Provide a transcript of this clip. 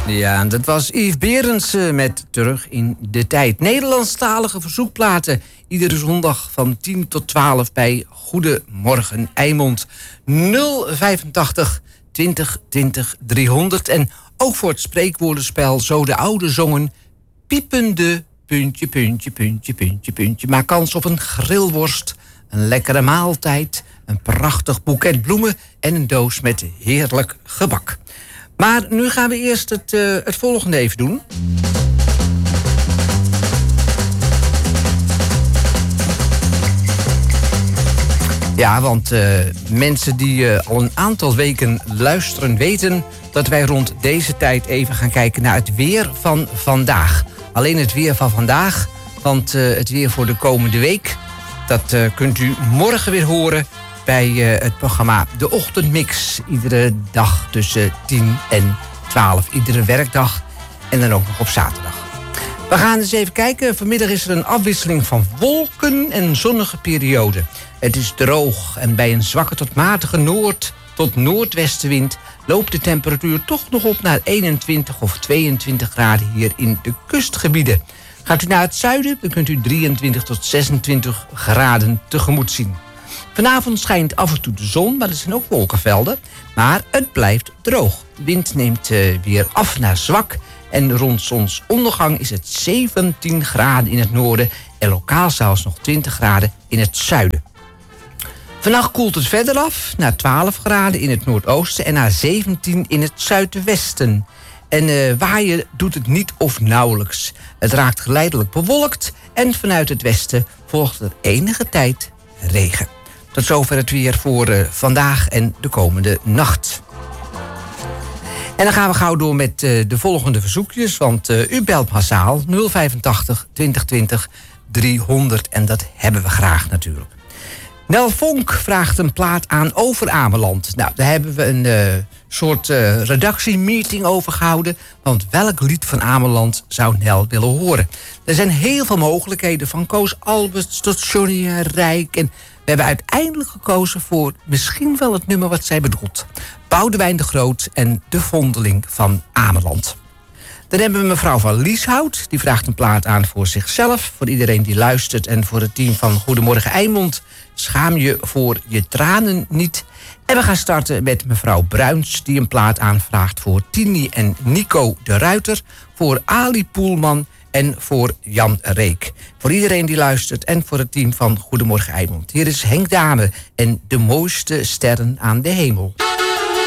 Ja, dat was Yves Berendsen met Terug in de Tijd. Nederlandstalige verzoekplaten. Iedere zondag van 10 tot 12 bij Goedemorgen Eimond. 085 20 20 300. En ook voor het spreekwoordenspel Zo de Oude zongen. Piepende puntje, puntje, puntje, puntje, puntje. Maak kans op een grillworst, een lekkere maaltijd, een prachtig boeket bloemen en een doos met heerlijk gebak. Maar nu gaan we eerst het volgende even doen. Ja, want mensen die al een aantal weken luisteren weten dat wij rond deze tijd even gaan kijken naar het weer van vandaag. Alleen het weer van vandaag, want het weer voor de komende week, dat kunt u morgen weer horen bij het programma De Ochtendmix. Iedere dag tussen 10 en 12. Iedere werkdag en dan ook nog op zaterdag. We gaan eens even kijken. Vanmiddag is er een afwisseling van wolken en zonnige periode. Het is droog en bij een zwakke tot matige noord- tot noordwestenwind loopt de temperatuur toch nog op naar 21 of 22 graden hier in de kustgebieden. Gaat u naar het zuiden, dan kunt u 23 tot 26 graden tegemoet zien. Vanavond schijnt af en toe de zon, maar er zijn ook wolkenvelden. Maar het blijft droog. De wind neemt weer af naar zwak. En rond zonsondergang is het 17 graden in het noorden en lokaal zelfs nog 20 graden in het zuiden. Vannacht koelt het verder af naar 12 graden in het noordoosten en naar 17 in het zuidwesten. En waaien doet het niet of nauwelijks. Het raakt geleidelijk bewolkt en vanuit het westen volgt er enige tijd regen. Tot zover het weer voor vandaag en de komende nacht. En dan gaan we gauw door met de volgende verzoekjes. Want u belt massaal 085 2020 300. En dat hebben we graag natuurlijk. Nel Vonk vraagt een plaat aan over Ameland. Nou, daar hebben we een soort redactiemeeting over gehouden. Want welk lied van Ameland zou Nel willen horen? Er zijn heel veel mogelijkheden. Van Koos Alberts tot Johnny Rijk. En we hebben uiteindelijk gekozen voor misschien wel het nummer wat zij bedoelt. Boudewijn de Groot en De Vondeling van Ameland. Dan hebben we mevrouw van Lieshout. Die vraagt een plaat aan voor zichzelf. Voor iedereen die luistert en voor het team van Goedemorgen Eimond. Schaam je voor je tranen niet. En we gaan starten met mevrouw Bruins. Die een plaat aanvraagt voor Tini en Nico de Ruiter. Voor Ali Poelman. En voor Jan Reek. Voor iedereen die luistert en voor het team van Goedemorgen Eimond. Hier is Henk Dame en De Mooiste Sterren aan de Hemel.